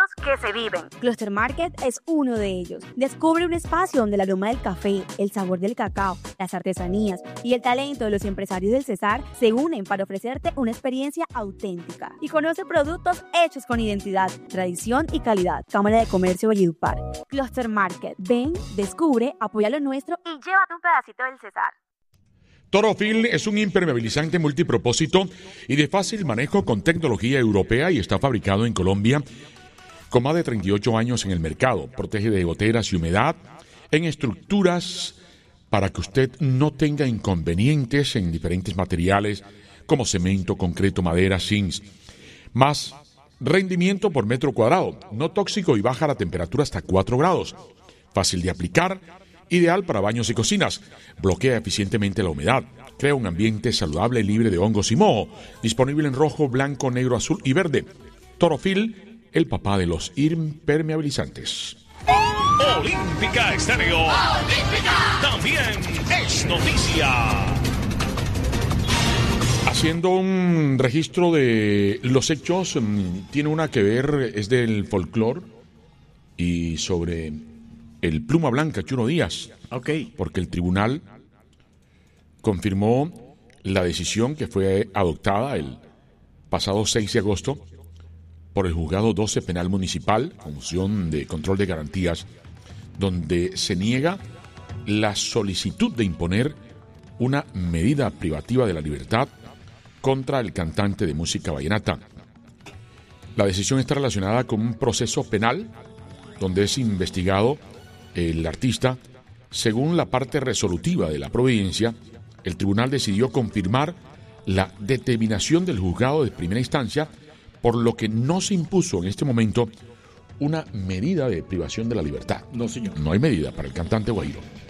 que se viven. Cluster Market es uno de ellos. Descubre un espacio donde el aroma del café, el sabor del cacao, las artesanías y el talento de los empresarios del Cesar se unen para ofrecerte una experiencia auténtica. Y conoce productos hechos con identidad, tradición y calidad. Cámara de Comercio Valledupar. Cluster Market. Ven, descubre, apoya lo nuestro Y llévate un pedacito del Cesar. Torofil es un impermeabilizante multipropósito y de fácil manejo con tecnología europea y está fabricado en Colombia con más de 38 años en el mercado. Protege de goteras y humedad en estructuras para que usted no tenga inconvenientes en diferentes materiales como cemento, concreto, madera, zinc. Más rendimiento por metro cuadrado, no tóxico y baja la temperatura hasta 4 grados. Fácil de aplicar. Ideal para baños y cocinas. Bloquea eficientemente la humedad. Crea un ambiente saludable libre de hongos y moho. Disponible en rojo, blanco, negro, azul y verde. Torofil, el papá de los impermeabilizantes. Olímpica Estéreo. Olímpica. También es noticia. Haciendo un registro de los hechos, tiene una que ver, es del folclore y sobre el Pluma Blanca, Chuno Díaz. Ok. Porque el tribunal confirmó la decisión que fue adoptada el pasado 6 de agosto por el Juzgado 12 Penal Municipal, Comisión de Control de Garantías, donde se niega la solicitud de imponer una medida privativa de la libertad contra el cantante de música vallenata. La decisión está relacionada con un proceso penal donde es investigado el artista. Según la parte resolutiva de la providencia, el tribunal decidió confirmar la determinación del juzgado de primera instancia, por lo que no se impuso en este momento una medida de privación de la libertad. No, señor. No hay medida para el cantante guajiro.